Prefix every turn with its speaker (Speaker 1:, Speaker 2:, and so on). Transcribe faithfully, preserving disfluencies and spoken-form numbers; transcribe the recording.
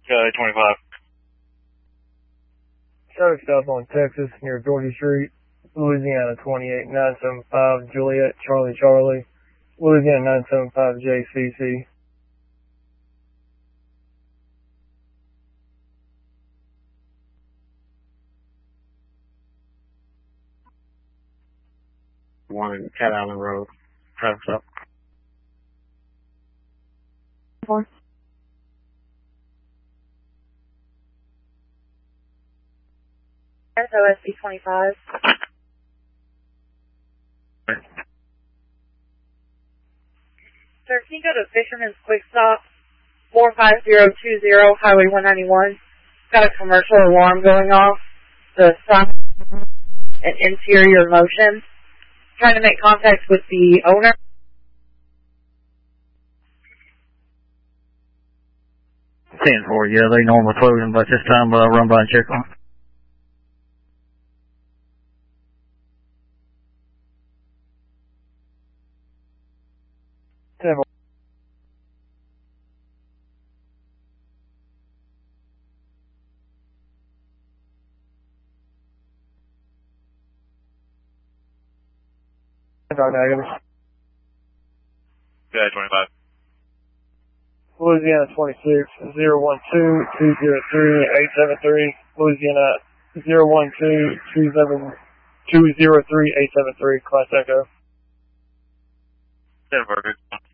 Speaker 1: Charlie twenty-five.
Speaker 2: Traffic stop on Texas near Georgia Street, Louisiana twenty-eight nine seven five Juliet Charlie Charlie, Louisiana nine seven five J C C.
Speaker 1: One Cat Island Road. Traffic stop.
Speaker 3: Four. S O S B twenty-five. Sir, can you go to Fisherman's Quick Stop, four five zero two zero, Highway one ninety-one? Got a commercial alarm going off. The sun and interior motion. Trying to make contact with the owner.
Speaker 1: ten four, yeah, they normally close them, but this time, but I'll run by and check on it.
Speaker 2: ten four. Negative.
Speaker 1: Charlie twenty-five.
Speaker 2: Louisiana twenty-six, zero one two, two zero three, eight seven three, Louisiana zero one two, two seven, two zero three, eight seven three, Class Echo.
Speaker 1: ten four, good.